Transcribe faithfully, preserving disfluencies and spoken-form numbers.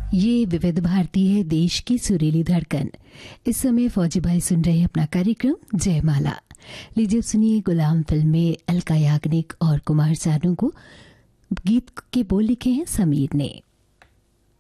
ये विविध भारती है, देश की सुरीली धड़कन। इस समय फौजी भाई सुन रहे हैं अपना कार्यक्रम जयमाला। लीजिए सुनिए, गुलाम फिल्म में अलका याग्निक और कुमार सानू को गीत के बोल लिखे हैं समीर ने।